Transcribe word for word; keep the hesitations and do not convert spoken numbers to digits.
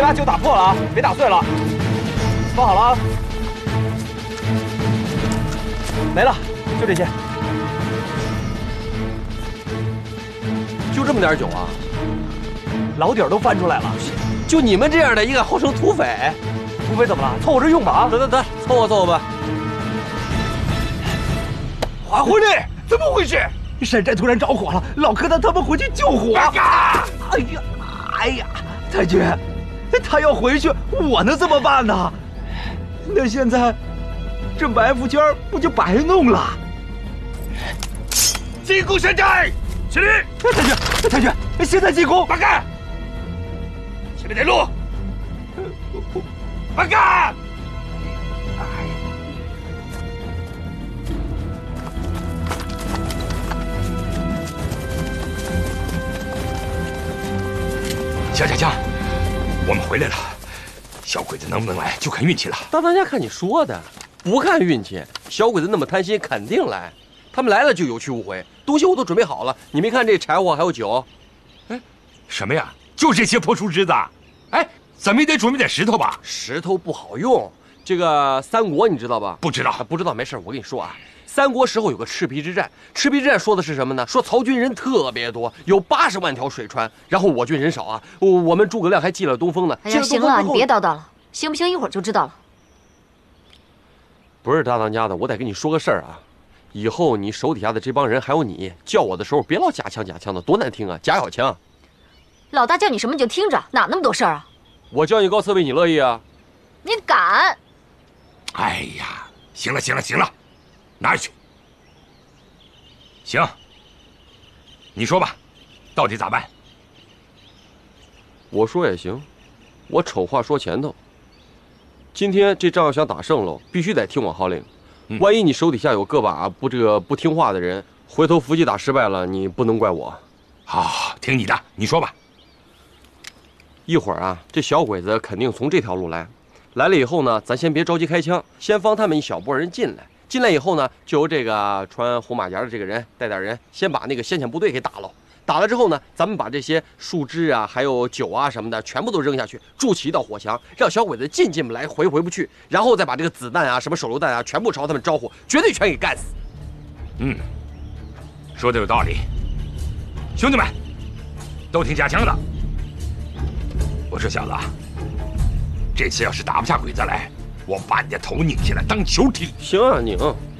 别把酒打破了啊，别打碎了。放好了啊。没了，就这些。 就这么点酒啊？ 老底儿都翻出来了。 就你们这样的，应该号称土匪。 土匪怎么了？凑合着用吧啊！ 得得得，凑合凑合吧。 还回来！怎么回事？山寨突然着火了，老柯他他们回去救火。哎呀！哎呀！哎呀！太君，他要回去，我能怎么办呢？那现在，这埋伏圈不就白弄了？进攻山寨！起立！太君，太君，现在进攻！八干！前面带路！八干！ 江江江，我们回来了。小鬼子能不能来，就看运气了。 大当家看你说的，不看运气。小鬼子那么贪心，肯定来。他们来了就有去无回，东西我都准备好了。你没看这柴火还有酒？ 哎，什么呀？就这些破树枝子？哎，咱们也得准备点石头吧？ 石头不好用。这个三国你知道吧？ 不知道， 不知道没事，我跟你说啊。三国时候有个赤壁之战，赤壁之战说的是什么呢？说曹军人特别多，有八十万条水船，然后我军人少啊。我们诸葛亮还进了东风呢。 哎呀，行了，你别叨叨了，行不行？一会儿就知道了。 不是大当家的，我得跟你说个事儿啊。以后你手底下的这帮人还有你叫我的时候，别老假腔假腔的，多难听啊！假小腔。 老大叫你什么你就听着，哪那么多事儿啊？ 我叫你高刺猬，你乐意啊？ 你敢？ 哎呀，行了行了行了。哪里去？行，你说吧，到底咋办？ 我说也行，我丑话说前头。今天这仗要想打胜喽，必须得听我号令。嗯、万一你手底下有个把不这个不听话的人，回头伏击打失败了，你不能怪我。 好，听你的，你说吧。 一会儿啊，这小鬼子肯定从这条路来，来了以后呢，咱先别着急开枪，先放他们一小波人进来。进来以后呢，就由这个穿红马甲的这个人带点人，先把那个先遣部队给打了。打了之后呢，咱们把这些树枝啊，还有酒啊什么的，全部都扔下去，筑起一道火墙，让小鬼子进进不来，回回不去。然后再把这个子弹啊、什么手榴弹啊，全部朝他们招呼，绝对全给干死。 嗯，说的有道理。兄弟们，都听家枪的。我说小子啊，这次要是打不下鬼子来，我把你的头拧下来当球踢。 行啊，拧。